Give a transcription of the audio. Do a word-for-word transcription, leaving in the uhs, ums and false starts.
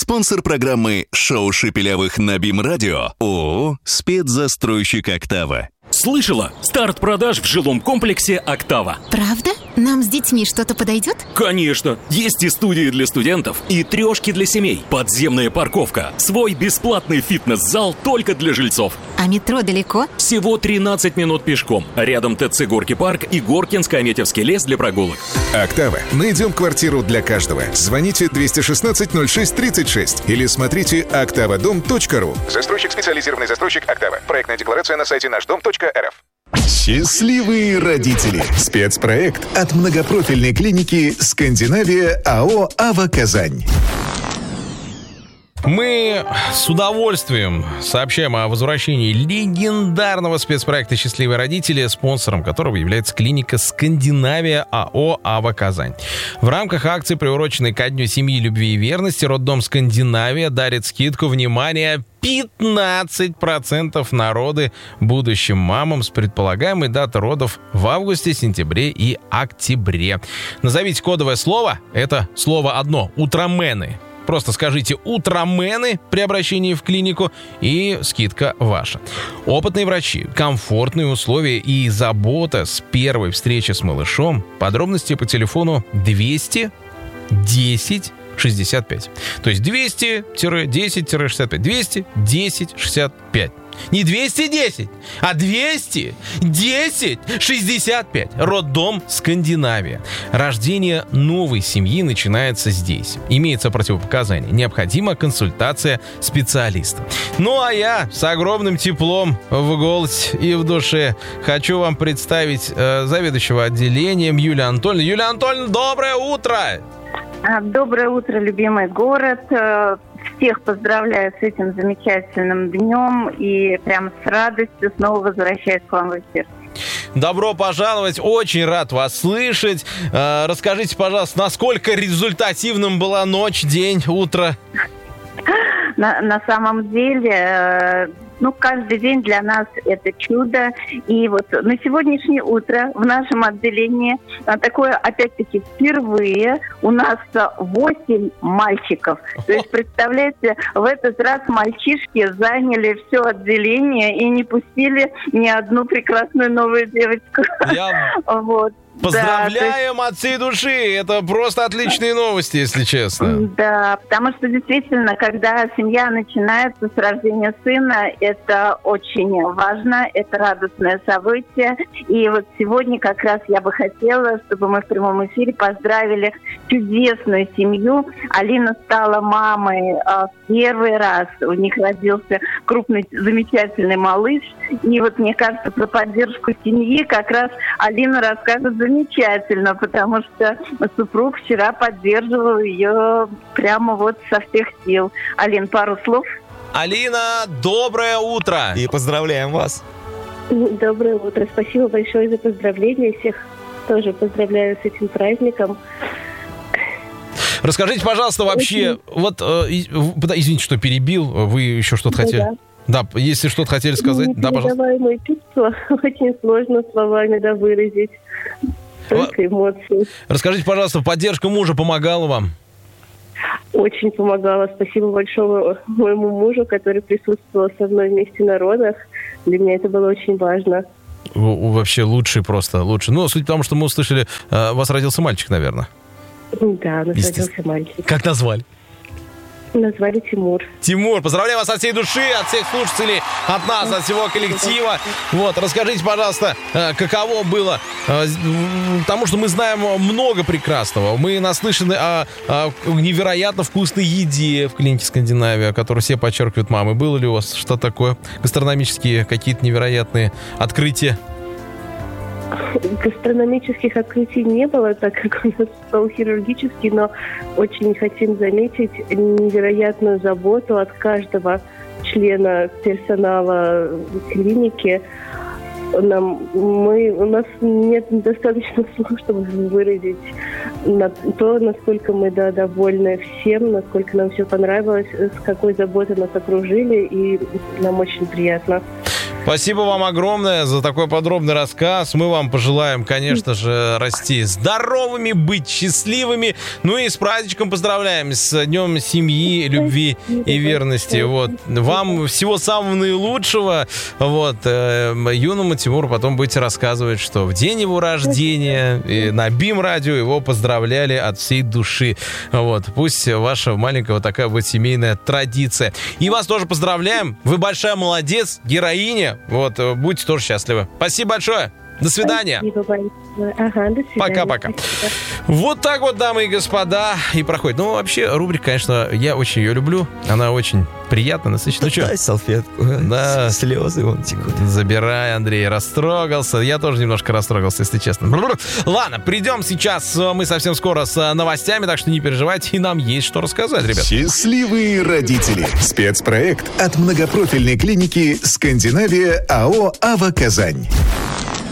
Спонсор программы «Шоу Шепелявых» на БИМ-радио ООО «Спецзастройщик Октава». Слышала? Старт продаж в жилом комплексе «Октава». Правда? Нам с детьми что-то подойдет? Конечно! Есть и студии для студентов, и трешки для семей, подземная парковка, свой бесплатный фитнес-зал только для жильцов. А метро далеко? Всего тринадцать минут пешком. Рядом ТЦ «Горки парк» и Горкинско-Аметьевский лес для прогулок. «Октава». Найдем квартиру для каждого. Звоните двести шестнадцать ноль шесть тридцать шесть или смотрите октавадом точка ру. Застройщик, специализированный застройщик «Октава». Проектная декларация на сайте наш дом точка эр эф. Счастливые родители. Спецпроект от многопрофильной клиники «Скандинавия» АО «Ава Казань». Мы с удовольствием сообщаем о возвращении легендарного спецпроекта «Счастливые родители», спонсором которого является клиника «Скандинавия» АО «Ава Казань». В рамках акции, приуроченной ко Дню семьи, любви и верности, роддом «Скандинавия» дарит скидку, внимание, пятнадцать процентов на роды будущим мамам с предполагаемой датой родов в августе, сентябре и октябре. Назовите кодовое слово. Это слово одно – «Утромены». Просто скажите «Утромены» при обращении в клинику, и скидка ваша. Опытные врачи, комфортные условия и забота с первой встречи с малышом. Подробности по телефону двести десять шестьдесят пять. То есть двести десять шестьдесят пять. двести десять шестьдесят пять. Не двести десять, а двести десять шестьдесят пять. Роддом «Скандинавия». Рождение новой семьи начинается здесь. Имеется противопоказание. Необходима консультация специалиста. Ну а я с огромным теплом в голосе и в душе хочу вам представить э, заведующего отделением Юлию Анатольевну. Юлия Анатольевна, доброе утро! Доброе утро, любимый город. Всех поздравляю с этим замечательным днем и прям с радостью снова возвращаюсь к вам в эфир. Добро пожаловать, очень рад вас слышать. Расскажите, пожалуйста, насколько результативным была ночь, день, утро? На, на самом деле, ну, каждый день для нас это чудо. И вот на сегодняшнее утро в нашем отделении такое, опять-таки, впервые у нас восемь мальчиков. То есть, представляете, в этот раз мальчишки заняли все отделение и не пустили ни одну прекрасную новую девочку. Я... Вот. Поздравляем да, от всей души! Это просто отличные новости, если честно. Да, потому что действительно, когда семья начинается с рождения сына, это очень важно, это радостное событие. И вот сегодня как раз я бы хотела, чтобы мы в прямом эфире поздравили чудесную семью. Алина стала мамой а, в первый раз. У них родился крупный, замечательный малыш. И вот мне кажется, про поддержку семьи как раз Алина расскажет замечательно, потому что супруг вчера поддерживал ее прямо вот со всех сил. Алин, пару слов. Алина, доброе утро! И поздравляем вас. Доброе утро. Спасибо большое за поздравления. Всех тоже поздравляю с этим праздником. Расскажите, пожалуйста, вообще, Очень... вот, э, извините, что перебил, вы еще что-то ну, хотели? Да. Да, если что-то хотели сказать, да, пожалуйста. Непередаваемые чувства очень сложно словами да, выразить. Только эмоции. Расскажите, пожалуйста, поддержка мужа помогала вам? Очень помогала. Спасибо большое моему мужу, который присутствовал со мной вместе на родах. Для меня это было очень важно. Вообще лучший просто, лучший. Ну, суть в том, что мы услышали, у вас родился мальчик, наверное. Да, у нас родился мальчик. Как назвали? Назвали Тимур. Тимур, поздравляю вас от всей души, от всех слушателей, от нас, от всего коллектива. Вот, расскажите, пожалуйста, каково было, потому что мы знаем много прекрасного. Мы наслышаны о, о невероятно вкусной еде в клинике «Скандинавия», которую все подчеркивают мамы. Было ли у вас что такое? Гастрономические какие-то невероятные открытия? Гастрономических открытий не было, так как у нас стол хирургический, но очень хотим заметить невероятную заботу от каждого члена персонала клиники. Нам, мы, у нас нет достаточно слов, чтобы выразить на то, насколько мы да, довольны всем, насколько нам все понравилось, с какой заботой нас окружили, и нам очень приятно. Спасибо вам огромное за такой подробный рассказ. Мы вам пожелаем, конечно же, расти здоровыми, быть счастливыми. Ну и с праздничком поздравляем, с Днем семьи, любви и верности. Вот. Вам всего самого наилучшего. Вот. Юному Тимуру потом будете рассказывать, что в день его рождения и на БИМ-радио его поздравляли от всей души. Вот. Пусть ваша маленькая вот такая вот семейная традиция. И вас тоже поздравляем. Вы большая молодец, героиня. Вот. Будьте тоже счастливы. Спасибо большое. До свидания. Ага, до свидания. Пока-пока. Вот так вот, дамы и господа, и проходит. Ну, вообще, рубрика, конечно, я очень ее люблю. Она очень приятная, насыщенная. Ну, дай салфетку. Да. Слезы вон текут. Забирай, Андрей, растрогался. Я тоже немножко растрогался, если честно. Ладно, придем сейчас мы совсем скоро с новостями, так что не переживайте, и нам есть что рассказать, ребят. Счастливые родители. Спецпроект от многопрофильной клиники «Скандинавия» АО «Ава Казань».